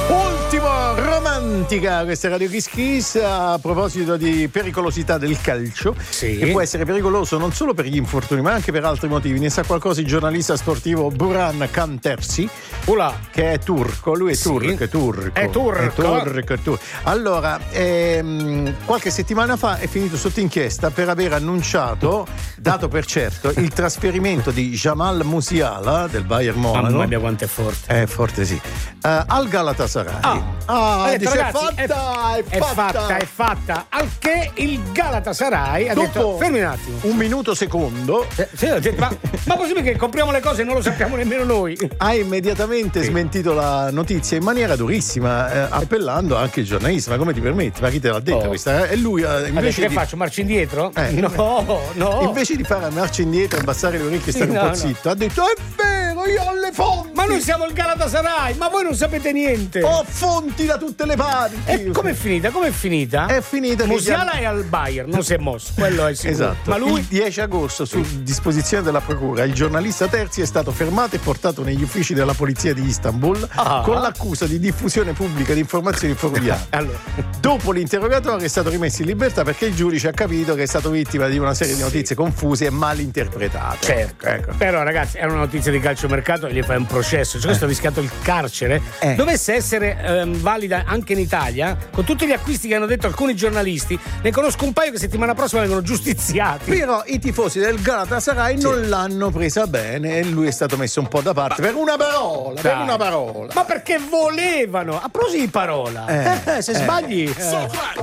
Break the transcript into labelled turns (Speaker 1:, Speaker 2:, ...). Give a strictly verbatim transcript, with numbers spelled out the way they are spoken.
Speaker 1: Ultimo romantica, questa è Radio Kiss Kiss. A proposito di pericolosità del calcio,
Speaker 2: sì,
Speaker 1: che può essere pericoloso non solo per gli infortuni ma anche per altri motivi. Ne sa qualcosa il giornalista sportivo Buran Kantersi,
Speaker 2: Ula.
Speaker 1: che è turco. Lui è
Speaker 2: Sì.
Speaker 1: turco, è turco.
Speaker 2: È turco.
Speaker 1: È turco, è turco. Allora, ehm, qualche settimana fa è finito sotto inchiesta per aver annunciato, dato per certo, il trasferimento di Jamal Musiala del Bayern Monaco.
Speaker 2: Mamma mia, quanto è forte.
Speaker 1: È forte, sì. Uh, al Galatasaray.
Speaker 2: Ah,
Speaker 1: ah
Speaker 2: ha detto,
Speaker 1: dice,
Speaker 2: ragazzi,
Speaker 1: è fatta, è,
Speaker 2: è fatta, è fatta. Al che il Galatasaray ha
Speaker 1: Dopo
Speaker 2: detto, fermi un attimo.
Speaker 1: Un minuto secondo.
Speaker 2: Eh, sì, ho detto, ma, ma possibile che compriamo le cose e non lo sappiamo nemmeno noi?
Speaker 1: Ha immediatamente
Speaker 2: sì.
Speaker 1: smentito la notizia in maniera durissima, eh, appellando anche il giornalista. Ma come ti permetti? Ma chi te l'ha detto
Speaker 2: oh.
Speaker 1: questa? E lui eh, invece
Speaker 2: che
Speaker 1: di...
Speaker 2: faccio? Marcio indietro?
Speaker 1: Eh,
Speaker 2: no, no.
Speaker 1: Invece di fare marcia indietro e abbassare le orecchie e stare
Speaker 2: no,
Speaker 1: un po'
Speaker 2: no.
Speaker 1: zitto, ha detto: è vero, io ho le fonti.
Speaker 2: Ma noi siamo il Galatasaray, ma voi non sapete niente.
Speaker 1: Ho fonti da tutte le parti.
Speaker 2: E com'è finita? Com'è finita?
Speaker 1: È finita.
Speaker 2: Musiala
Speaker 1: che
Speaker 2: è al Bayern, non si è mosso, quello è sicuro.
Speaker 1: Esatto.
Speaker 2: Ma lui
Speaker 1: il dieci agosto, su disposizione della procura, il giornalista Terzi è stato fermato e portato negli uffici della polizia di Istanbul
Speaker 2: ah.
Speaker 1: con l'accusa di diffusione pubblica di informazioni fuorviate.
Speaker 2: Allora.
Speaker 1: Dopo l'interrogatorio è stato rimesso in libertà perché il giudice ha capito che è stato vittima di una serie di notizie confuse e mal interpretate.
Speaker 2: Certo,
Speaker 1: ecco.
Speaker 2: Però ragazzi, era una notizia di calciomercato e gli fai un processo, cioè questo ha rischiato il carcere.
Speaker 1: Eh.
Speaker 2: Dovesse essere ehm, valida anche in Italia, con tutti gli acquisti che hanno detto alcuni giornalisti, ne conosco un paio che settimana prossima vengono giustiziati.
Speaker 1: Però i tifosi del Galatasaray
Speaker 2: sì.
Speaker 1: non l'hanno presa bene e lui è stato messo un po' da parte per una parola,
Speaker 2: Dai.
Speaker 1: per una parola.
Speaker 2: Ma perché volevano? A proposito di parola,
Speaker 1: Eh,
Speaker 2: eh, se
Speaker 1: eh.
Speaker 2: sbagli eh.